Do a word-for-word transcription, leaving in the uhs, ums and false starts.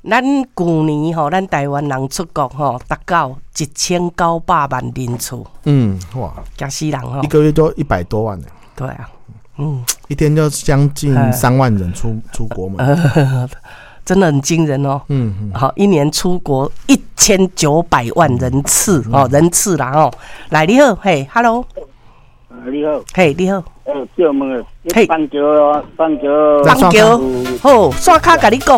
咱去年吼，咱台湾人出国吼，达到一千九百万人次。 嗯，哇， 吓死人吼！ 一个月都一百多万呢。 对啊，嗯， 一天就将近三万人出出国门。 真的很惊人哦，嗯嗯，好，一年出国一千九百万人次、嗯、哦，人次啦哦，来你好，嘿 ，Hello， 你好， 嘿，你好， 诶，叫问诶， 嘿， 棒球，棒球， 棒球，好，刷卡甲你讲